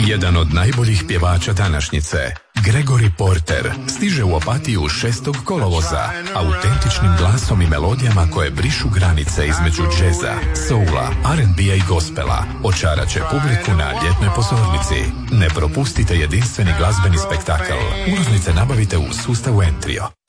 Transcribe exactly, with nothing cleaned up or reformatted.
Jedan od najboljih pjevača današnjice, Gregory Porter, stiže u Opatiju šestog kolovoza, autentičnim glasom i melodijama koje brišu granice između džeza, soula, R and B-a i gospela. Očarat će publiku na ljetnoj pozornici. Ne propustite jedinstveni glazbeni spektakl. Ulaznice nabavite u sustavu Entrio.